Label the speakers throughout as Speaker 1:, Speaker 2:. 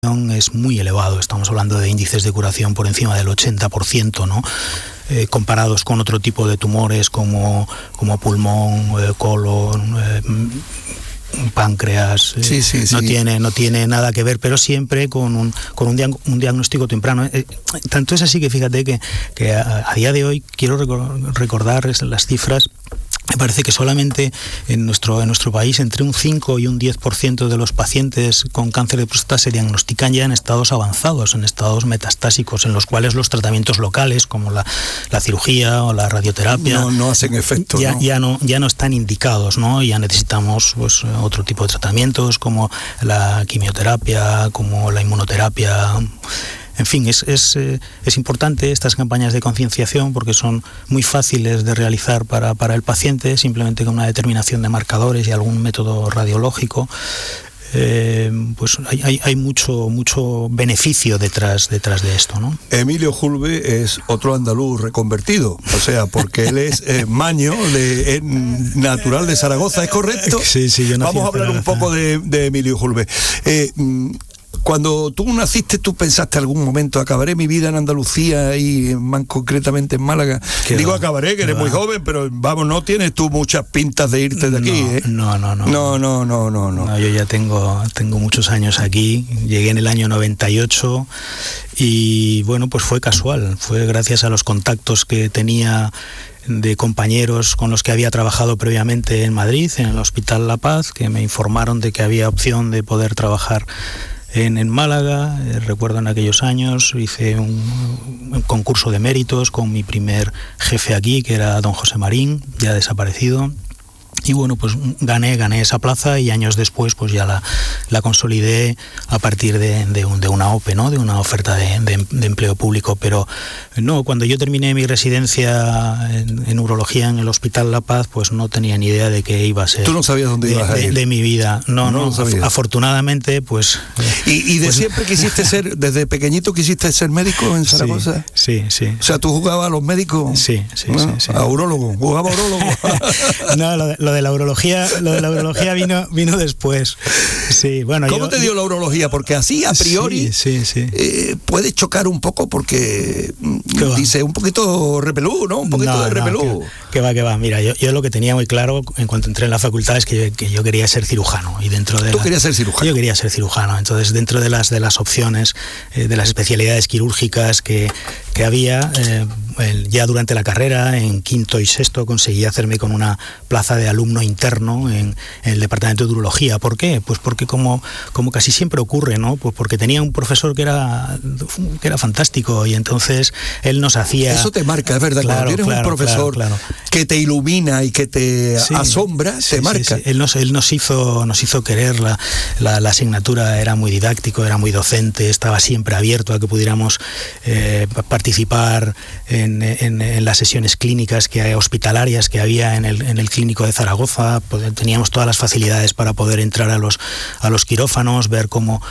Speaker 1: es muy elevado. Estamos hablando de índices de curación por encima del 80%, ¿no? Comparados con otro tipo de tumores como pulmón, colon, páncreas. No tiene nada que ver, pero siempre con un diagnóstico temprano. Tanto es así que fíjate que a día de hoy quiero recordar las cifras. Me parece que solamente en nuestro país entre un 5 y un 10% de los pacientes con cáncer de próstata se diagnostican ya en estados avanzados, en estados metastásicos, en los cuales los tratamientos locales como la cirugía o la radioterapia
Speaker 2: no hacen efecto.
Speaker 1: Ya no están indicados, ¿no? Ya necesitamos pues otro tipo de tratamientos como la quimioterapia, como la inmunoterapia. En fin, es importante estas campañas de concienciación porque son muy fáciles de realizar para el paciente, simplemente con una determinación de marcadores y algún método radiológico. Pues hay mucho beneficio detrás de esto, ¿no?
Speaker 2: Emilio Julve es otro andaluz reconvertido, o sea, porque él es maño, natural de Zaragoza, ¿es correcto?
Speaker 1: Sí, yo nací.
Speaker 2: Vamos a hablar un poco de Emilio Julve. Cuando tú naciste, ¿tú pensaste algún momento acabaré mi vida en Andalucía y más concretamente en Málaga? Digo acabaré, que eres muy joven, pero vamos, no tienes tú muchas pintas de irte de aquí, ¿eh?
Speaker 1: No, yo ya tengo muchos años aquí. Llegué en el año 98 y bueno, pues fue casual. Fue gracias a los contactos que tenía de compañeros con los que había trabajado previamente en Madrid, en el Hospital La Paz, que me informaron de que había opción de poder trabajar en Málaga. Recuerdo en aquellos años hice un concurso de méritos con mi primer jefe aquí, que era don José Marín, ya desaparecido. Y bueno, pues gané esa plaza y años después pues ya la consolidé a partir de una OPE, ¿no? De una oferta de empleo público. Pero no, cuando yo terminé mi residencia en urología en el Hospital La Paz, pues no tenía ni idea de qué iba a ser.
Speaker 2: ¿Tú no sabías dónde ibas a ir?
Speaker 1: De mi vida. No afortunadamente, pues...
Speaker 2: ¿Y de siempre quisiste ser, desde pequeñito quisiste ser médico en Zaragoza?
Speaker 1: Sí.
Speaker 2: O sea, ¿tú jugabas a los médicos?
Speaker 1: Sí.
Speaker 2: ¿A urólogo? ¿Jugaba a urólogo?
Speaker 1: No, lo de la urología vino después. Sí, bueno.
Speaker 2: ¿Cómo te dio la urología? Porque así a priori
Speaker 1: sí.
Speaker 2: Puede chocar un poco porque dice un poquito repelú, ¿no? Un poquito de repelú.
Speaker 1: Que va. Mira, yo lo que tenía muy claro en cuanto entré en la facultad es que yo quería ser cirujano y dentro de...
Speaker 2: ¿Tú querías ser cirujano?
Speaker 1: Yo quería ser cirujano. Entonces, dentro de las opciones, de las especialidades quirúrgicas que había, ya durante la carrera, en quinto y sexto, conseguí hacerme con una plaza de alumno interno en el departamento de urología. ¿Por qué? Pues porque como casi siempre ocurre, ¿no? Pues porque tenía un profesor que era fantástico y entonces él nos hacía...
Speaker 2: Eso te marca, es verdad. Cuando tienes un profesor que te ilumina y que te asombra, te marca.
Speaker 1: Sí. Él nos hizo querer la asignatura. Era muy didáctico, era muy docente, estaba siempre abierto a que pudiéramos participar en las sesiones clínicas hospitalarias que había en el clínico de Zaragoza. Teníamos todas las facilidades para poder entrar a los quirófanos, ver cómo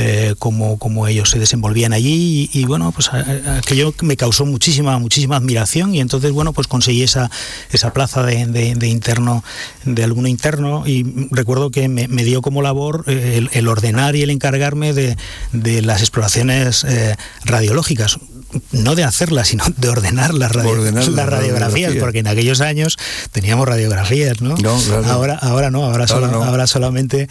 Speaker 1: ellos se desenvolvían allí y bueno, pues aquello me causó muchísima admiración y entonces bueno, pues conseguí esa plaza de interno, de alumno interno, y recuerdo que me dio como labor el ordenar y el encargarme de las exploraciones radiológicas. No de hacerlas, sino de ordenar las radiografías, porque en aquellos años teníamos radiografías, ¿no? Claro. Ahora no, ahora solamente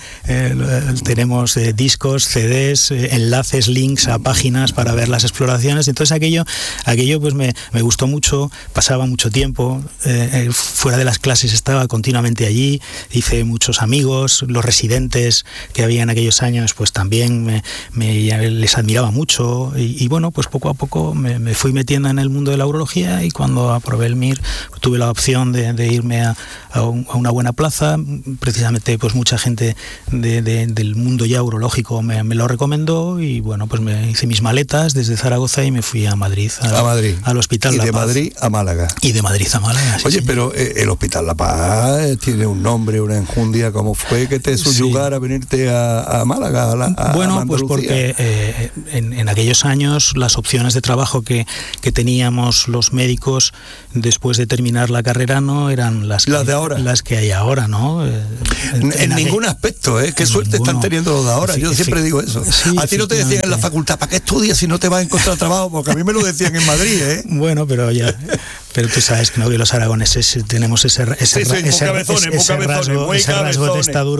Speaker 1: tenemos discos, CDs, enlaces, links a páginas para ver las exploraciones. Entonces aquello pues me gustó mucho, pasaba mucho tiempo, fuera de las clases estaba continuamente allí, hice muchos amigos, los residentes que había en aquellos años pues también les admiraba mucho y bueno, pues poco a poco me fui metiendo en el mundo de la urología y cuando aprobé el MIR tuve la opción de irme a una buena plaza. Precisamente pues mucha gente del mundo ya urológico me lo recomendó y bueno, pues me hice mis maletas desde Zaragoza y me fui a Madrid, al Hospital La Paz.
Speaker 2: Y de Madrid a Málaga.
Speaker 1: Y de Madrid a Málaga.
Speaker 2: Oye, sí. Pero el Hospital La Paz tiene un nombre, una enjundia. ¿Cómo fue que te subyugara a venirte a Málaga?
Speaker 1: Bueno, pues porque en aquellos años las opciones de trabajo trabajo que teníamos los médicos después de terminar la carrera no eran las
Speaker 2: de ahora,
Speaker 1: las que hay ahora, ¿no?
Speaker 2: En ningún aspecto, qué suerte están teniendo los de ahora. Yo siempre digo eso.
Speaker 1: Sí,
Speaker 2: a ti no te decían en la facultad, ¿para qué estudias si no te vas a encontrar trabajo? Porque a mí me lo decían en Madrid,
Speaker 1: Bueno, pero tú sabes que los aragoneses tenemos ese rasgo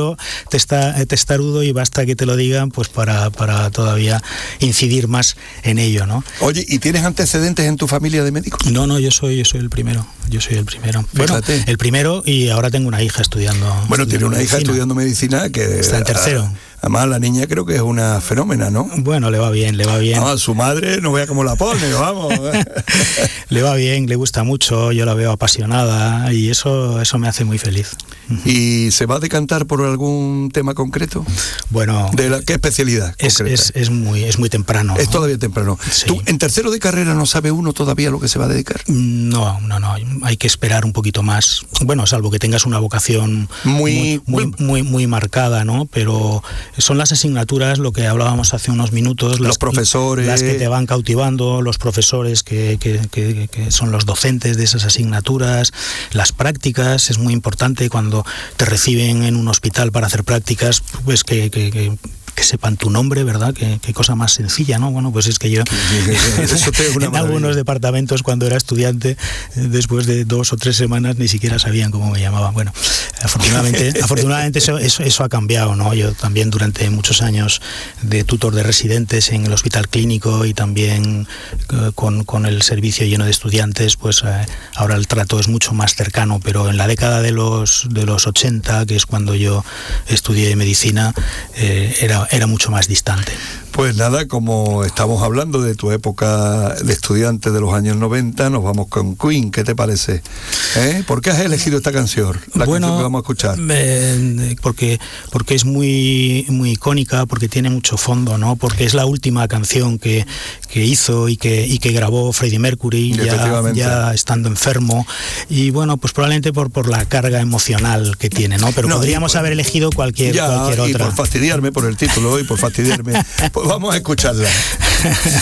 Speaker 1: testarudo, y basta que te lo digan pues para todavía incidir más en ello, ¿no?
Speaker 2: Oye, ¿y tienes antecedentes en tu familia de médicos?
Speaker 1: No, yo soy el primero. Bueno, el primero, y ahora tengo una hija estudiando.
Speaker 2: Bueno, tiene una hija estudiando medicina que
Speaker 1: está en tercero.
Speaker 2: Además, la niña creo que es una fenómena, ¿no?
Speaker 1: Bueno, le va bien.
Speaker 2: Su madre no vea cómo la pone, vamos.
Speaker 1: Le va bien, le gusta mucho, yo la veo apasionada y eso me hace muy feliz.
Speaker 2: ¿Y se va a decantar por algún tema concreto?
Speaker 1: Bueno,
Speaker 2: ¿qué especialidad concreta?
Speaker 1: Es muy temprano.
Speaker 2: Es todavía temprano.
Speaker 1: Sí.
Speaker 2: ¿Tú en tercero de carrera no sabe uno todavía lo que se va a dedicar?
Speaker 1: No, hay que esperar un poquito más. Bueno, salvo que tengas una vocación muy marcada, ¿no? Pero son las asignaturas, lo que hablábamos hace unos minutos,
Speaker 2: los profesores,
Speaker 1: las que te van cautivando, los profesores que son los docentes de esas asignaturas, las prácticas. Es muy importante cuando te reciben en un hospital para hacer prácticas, pues que sepan tu nombre, ¿verdad? Qué cosa más sencilla, ¿no? Bueno, pues es que yo en algunos departamentos cuando era estudiante, después de 2 o 3 semanas ni siquiera sabían cómo me llamaban. Bueno, afortunadamente eso ha cambiado, ¿no? Yo también durante muchos años de tutor de residentes en el hospital clínico y también con el servicio lleno de estudiantes, pues ahora el trato es mucho más cercano, pero en la década de los 80, que es cuando yo estudié medicina, era mucho más distante.
Speaker 2: Pues nada, como estamos hablando de tu época de estudiante de los años 90, nos vamos con Queen. ¿Qué te parece? ¿Por qué has elegido esta canción? Canción que vamos a escuchar.
Speaker 1: Porque es muy icónica, porque tiene mucho fondo, ¿no? Porque es la última canción que hizo y que grabó Freddie Mercury, ya estando enfermo. Y bueno, pues probablemente por la carga emocional que tiene, ¿no? Pero podríamos haber elegido cualquier otra.
Speaker 2: Y por fastidiarme por el título y por fastidiarme. Pues vamos a escucharla.